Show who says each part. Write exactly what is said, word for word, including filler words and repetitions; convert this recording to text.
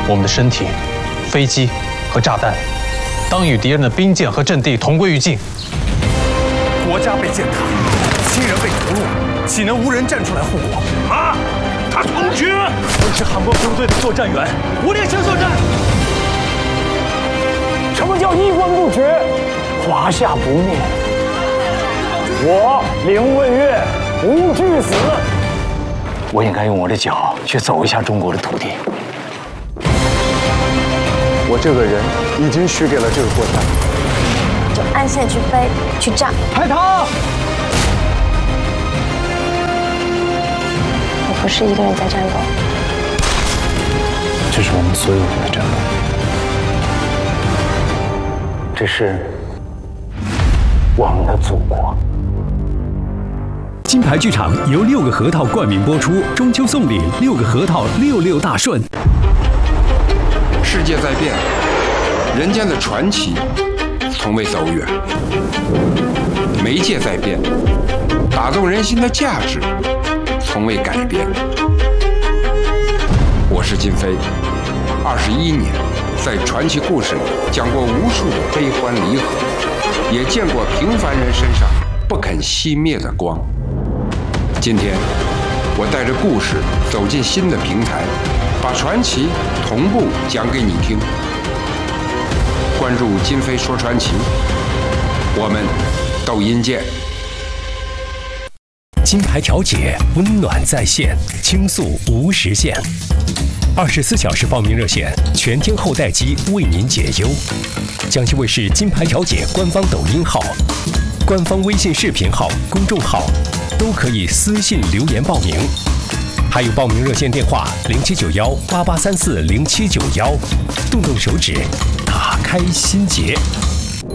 Speaker 1: 我们的身体、飞机和炸弹，当与敌人的兵舰和阵地同归于尽。
Speaker 2: 国家被践踏，亲人被屠戮，岂能无人站出来护国？
Speaker 3: 啊！他同居，
Speaker 2: 我是韩国部队的作战员，我列请作战。
Speaker 4: 什么叫衣冠不绝，华夏不灭？我凌问岳无惧死。我应该用我的脚去走一下中国的土地。
Speaker 2: 我这个人已经许给了这个国家。
Speaker 5: 就按线去飞，去炸。
Speaker 4: 排他！
Speaker 5: 我不是一个人在战斗，
Speaker 4: 这是我们所有人的战斗。这是我们的祖国。
Speaker 6: 金牌剧场由六个核桃冠名播出，中秋送礼六个核桃，六六大顺。
Speaker 7: 世界在变，人间的传奇从未走远；媒介在变，打动人心的价值从未改变。我是金飞，二十一年，在传奇故事里讲过无数的悲欢离合，也见过平凡人身上不肯熄灭的光。今天，我带着故事走进新的平台，把传奇同步讲给你听。关注金飞说传奇，我们抖音见。
Speaker 6: 金牌调解，温暖在线，倾诉无时限。二十四小时报名热线，全天候待机，为您解忧。江西卫视金牌调解官方抖音号、官方微信视频号、公众号都可以私信留言报名。还有报名热线电话零七九幺八八三四零七九幺，动动手指，打开心结。